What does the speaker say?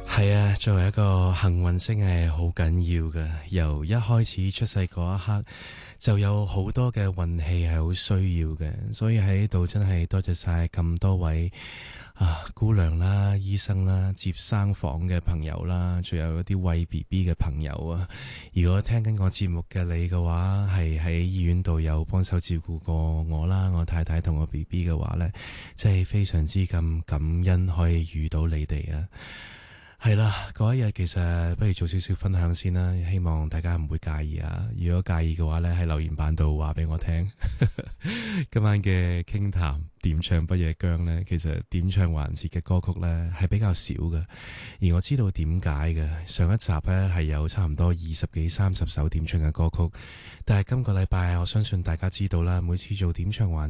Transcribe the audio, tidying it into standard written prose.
係啊，作為一個幸運星係好緊要嘅，由一開始出世嗰一刻就有好多嘅運氣係好需要嘅，所以喺呢度真係多謝晒咁多位姑娘啦、醫生啦、接生房嘅朋友啦，仲有一啲餵 BB 嘅朋友啊。如果聽緊我節目嘅你嘅話，係喺醫院度有幫手照顧過我啦、我太太同我 BB 嘅話呢，真係非常之咁感恩可以遇到你哋啊！係啦，嗰一日其實不如做少少分享先啦，希望大家唔會介意啊。如果介意嘅話呢，喺留言板度話俾我聽。今晚嘅傾談點唱不夜薑呢，其實點唱環節嘅歌曲呢係比較少嘅，而我知道點解嘅。上一集呢係有差唔多20幾30首點唱嘅歌曲，但係今個禮拜我相信大家知道啦，每次做點唱環節